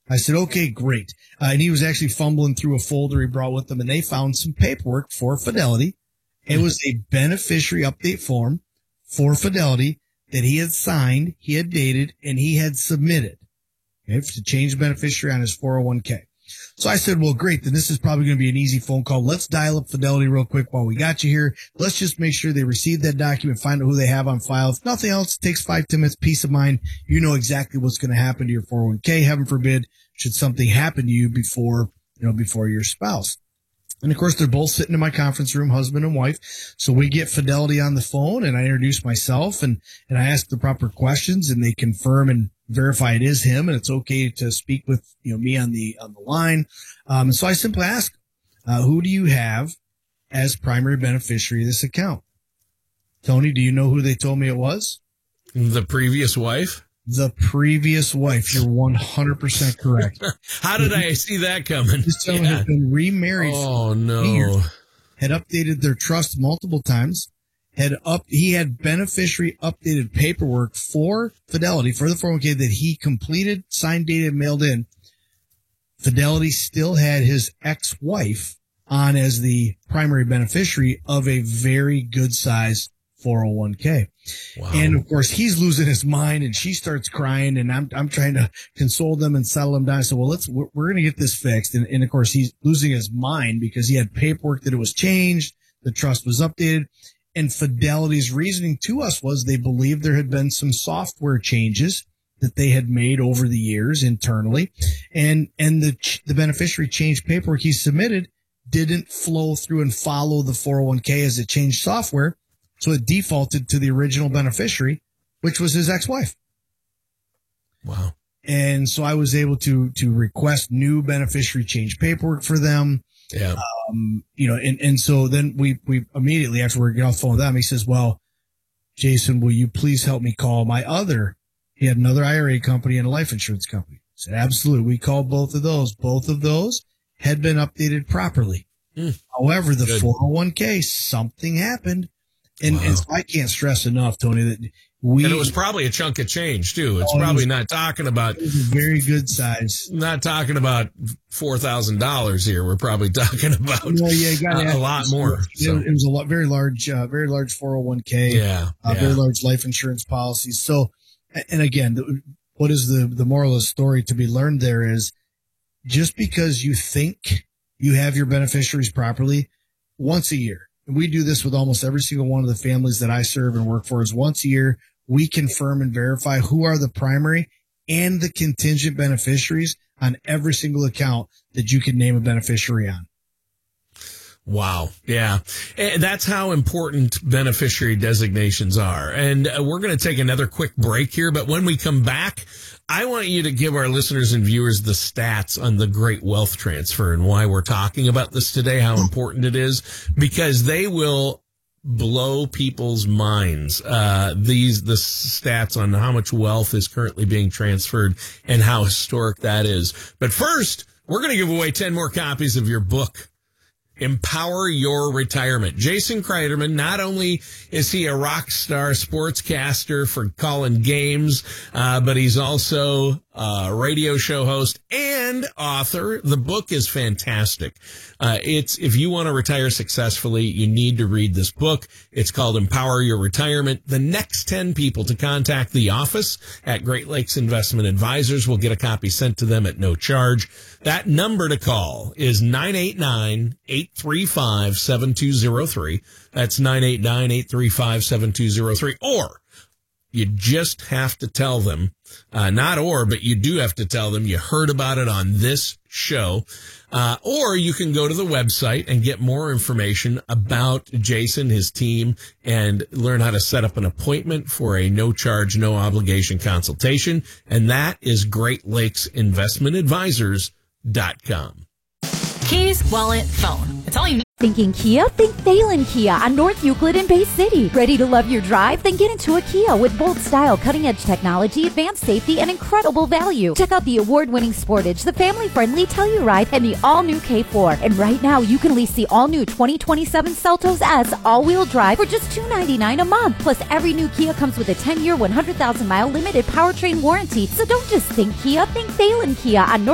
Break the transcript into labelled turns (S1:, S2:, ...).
S1: I said, okay, great. And he was actually fumbling through a folder he brought with him, and they found some paperwork for Fidelity. It was a beneficiary update form for Fidelity that he had signed, he had dated, and he had submitted, okay, to change beneficiary on his 401k. So I said, well, great. Then this is probably going to be an easy phone call. Let's dial up Fidelity real quick while we got you here. Let's just make sure they received that document, find out who they have on file. If nothing else, it takes 5-10 minutes, peace of mind. You know exactly what's going to happen to your 401k. Heaven forbid, should something happen to you before your spouse. And of course, they're both sitting in my conference room, husband and wife. So we get Fidelity on the phone, and I introduce myself and I ask the proper questions, and they confirm and verify it is him, and it's okay to speak with me on the line. And so I simply ask, who do you have as primary beneficiary of this account? Tony, do you know who they told me it was?
S2: The previous wife?
S1: The previous wife. You're 100% correct.
S2: How did I see that coming?
S1: This gentleman had been remarried.
S2: Oh, no.
S1: Years, had updated their trust multiple times. He had beneficiary updated paperwork for Fidelity, for the 401k that he completed, signed, dated, mailed in. Fidelity still had his ex-wife on as the primary beneficiary of a very good size 401k.
S2: Wow.
S1: And of course he's losing his mind, and she starts crying, and I'm trying to console them and settle them down. I said, well, we're going to get this fixed. And of course he's losing his mind because he had paperwork that it was changed. The trust was updated. And Fidelity's reasoning to us was they believed there had been some software changes that they had made over the years internally. And the beneficiary change paperwork he submitted didn't flow through and follow the 401k as it changed software. So it defaulted to the original beneficiary, which was his ex-wife.
S2: Wow.
S1: And so I was able to request new beneficiary change paperwork for them.
S2: Yeah.
S1: And so then we immediately after we get off the phone with them, he says, well, Jason, will you please help me call he had another IRA company and a life insurance company. I said, absolutely. We called both of those. Both of those had been updated properly. However, the 401k, something happened. And so I can't stress enough, Tony, that
S2: and it was probably a chunk of change too. It's probably not talking about.
S1: It was a very good size.
S2: Not talking about $4,000 here. We're probably talking about a lot more.
S1: It was a very large 401k.
S2: Yeah.
S1: Very large life insurance policies. So, and again, what is the moral of the story to be learned there is just because you think you have your beneficiaries properly once a year. And we do this with almost every single one of the families that I serve and work for is once a year, we confirm and verify who are the primary and the contingent beneficiaries on every single account that you can name a beneficiary on.
S2: Wow. Yeah. And that's how important beneficiary designations are. And we're going to take another quick break here. But when we come back, I want you to give our listeners and viewers the stats on the great wealth transfer and why we're talking about this today, how important it is, because they will blow people's minds. The stats on how much wealth is currently being transferred and how historic that is. But first, we're going to give away 10 more copies of your book, Empower Your Retirement. Jason Kreiderman, not only is he a rock star sportscaster for calling games, but he's also a radio show host and author. The book is fantastic. If you want to retire successfully, you need to read this book. It's called Empower Your Retirement. The next 10 people to contact the office at Great Lakes Investment Advisors will get a copy sent to them at no charge. That number to call is 989-835-7203. That's 989-835-7203. Or you just have to tell them, but you do have to tell them you heard about it on this show. Or you can go to the website and get more information about Jason, his team, and learn how to set up an appointment for a no charge, no obligation consultation. And that is GreatLakesInvestmentAdvisors.com.
S3: Keys, wallet, phone. It's all you need.
S4: Thinking Kia? Think Thalen Kia on North Euclid in Bay City. Ready to love your drive? Then get into a Kia with bold style, cutting-edge technology, advanced safety, and incredible value. Check out the award-winning Sportage, the family-friendly Telluride, and the all-new K4. And right now, you can lease the all-new 2027 Seltos S all-wheel drive for just $299 a month. Plus, every new Kia comes with a 10-year, 100,000-mile limited powertrain warranty. So don't just think Kia, think Thalen Kia on North